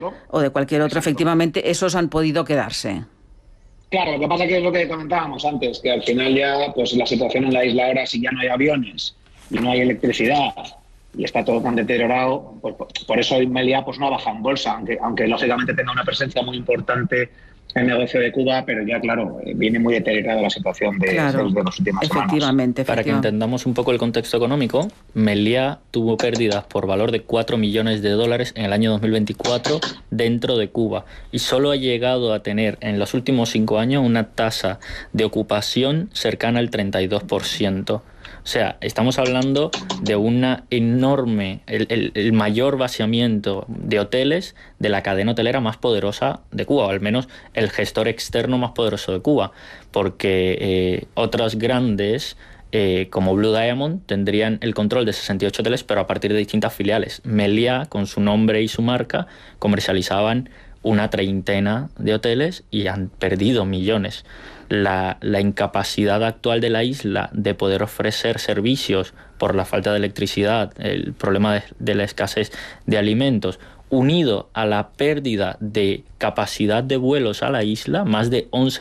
o de cualquier otro, Exacto. efectivamente, esos han podido quedarse. Claro, lo que pasa que es lo que comentábamos antes, que al final ya, pues la situación en la isla ahora, si ya no hay aviones y no hay electricidad y está todo tan deteriorado, pues por eso Meliá pues no ha bajado en bolsa, aunque lógicamente tenga una presencia muy importante en el negocio de Cuba, pero ya claro, viene muy deteriorada la situación Claro, desde las últimas semanas. efectivamente, Para que efectivamente. entendamos un poco el contexto económico, Meliá tuvo pérdidas por valor de 4 millones de dólares en el año 2024 dentro de Cuba y solo ha llegado a tener en los últimos 5 años una tasa de ocupación cercana al 32%. O sea, estamos hablando de una enorme, el mayor vaciamiento de hoteles de la cadena hotelera más poderosa de Cuba, o al menos el gestor externo más poderoso de Cuba, porque otras grandes como Blue Diamond tendrían el control de 68 hoteles, pero a partir de distintas filiales. Meliá, con su nombre y su marca, comercializaban una treintena de hoteles y han perdido millones. La incapacidad actual de la isla de poder ofrecer servicios por la falta de electricidad, el problema de la escasez de alimentos, unido a la pérdida de capacidad de vuelos a la isla, más de 11